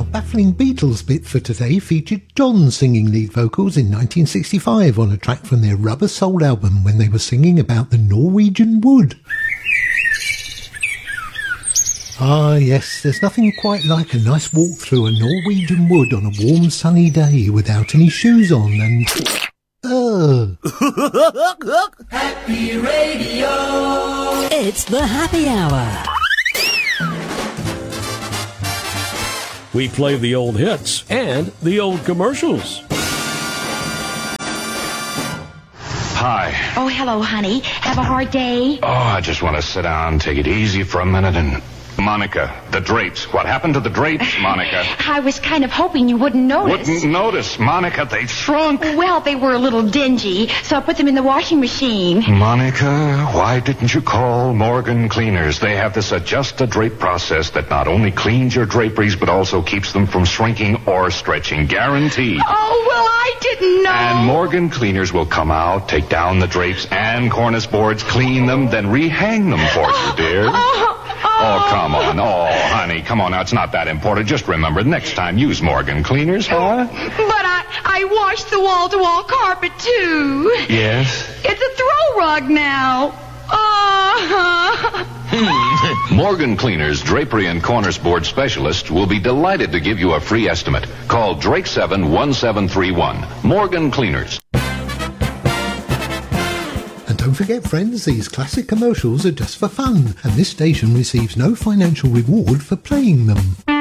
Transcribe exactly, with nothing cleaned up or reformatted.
Our baffling Beatles bit for today featured John singing lead vocals in nineteen sixty-five on a track from their Rubber Soul album when they were singing about the Norwegian wood. Ah yes, there's nothing quite like a nice walk through a Norwegian wood on a warm sunny day without any shoes on and... Ugh. Happy Radio! It's the Happy Hour. We play the old hits and the old commercials. Hi. Oh, hello, honey. Have a hard day? Oh, I just want to sit down, take it easy for a minute, and... Monica, the drapes. What happened to the drapes, Monica? I was kind of hoping you wouldn't notice. Wouldn't notice, Monica. They shrunk. Well, they were a little dingy, so I put them in the washing machine. Monica, why didn't you call Morgan Cleaners? They have this adjust-a-drape process that not only cleans your draperies, but also keeps them from shrinking or stretching. Guaranteed. Oh, well, I didn't know. And Morgan Cleaners will come out, take down the drapes and cornice boards, clean them, then rehang them for you, dear. Oh, Oh, come on. Oh, honey, come on now. It's not that important. Just remember, next time, use Morgan Cleaners, huh? But I, I washed the wall-to-wall carpet, too. Yes? It's a throw rug now. Oh. Morgan Cleaners, drapery and cornice board specialist will be delighted to give you a free estimate. Call Drake seven one seven three one. Morgan Cleaners. And don't forget, friends, these classic commercials are just for fun, and this station receives no financial reward for playing them.